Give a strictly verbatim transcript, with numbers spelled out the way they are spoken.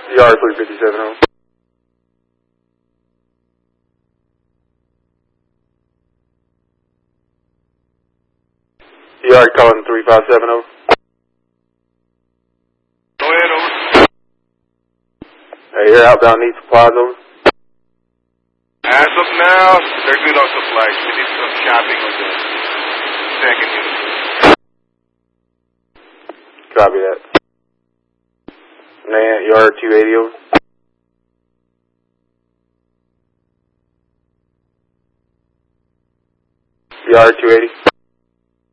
Yard three fifty-seven home. Yard calling three five seven over. Go ahead, over. Hey, you're outbound, need supplies over. As of now, they're good on supplies. We did some shopping on the second unit. Copy that. Man, yard two eighty over. Yard two eighty.